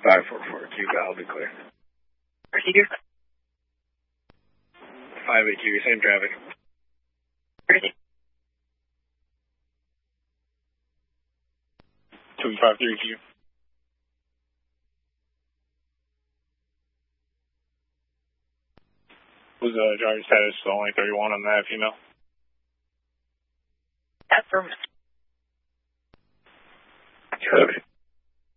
544 Q, I'll be clear. Procedure. 58Q, same traffic. Proceed. 253Q. Was driver status only 31 on that female? Affirmative. Copy.